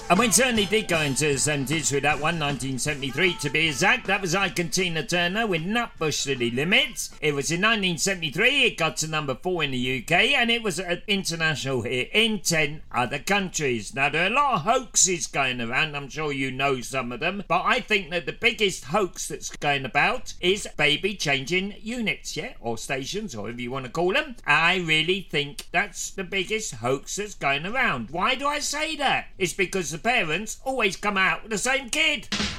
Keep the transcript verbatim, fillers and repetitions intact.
And we certainly did go into the seventies with that one, nineteen seventy-three to be exact. That was Ike and Tina Turner with Nutbush City Limits. It was in nineteen seventy-three, it got to number four in the U K, and it was an international hit in ten other countries. Now, there are a lot of hoaxes going around, I'm sure you know some of them, but I think that the biggest hoax that's going about is baby changing units, yeah, or stations, or whatever you want to call them. I really think that's the biggest hoax that's going around. Why do I say that? It's because the parents always come out with the same kid.